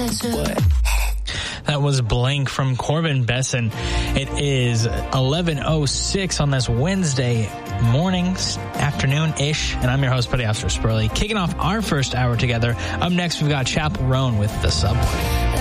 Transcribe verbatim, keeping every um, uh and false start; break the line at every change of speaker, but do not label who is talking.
That was Blank from Corbin Besson. It is eleven oh six on this Wednesday morning, afternoon-ish, and I'm your host, Buddy Officer Spurley, kicking off our first hour together. Up next, we've got Chappell Roan with The Subway.